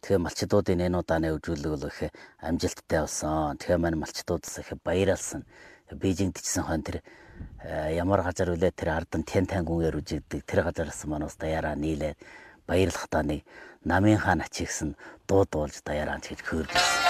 Тэгэхээр малчдуудын энэ удааны үзүүлэг бол их амжилттай болсон. Тэгэхээр манай малчдуудаас их баярлсан. Бээжингд ичсэн хон тэр ямар газар үлээ тэр ардан тэн гүнгээр үжигдэг тэр газараас манаас даяараа нийлээд баярлахдаа нэг намын хаан ачигсан дуу дуулж даяараа гэж хөөрж ирсэн.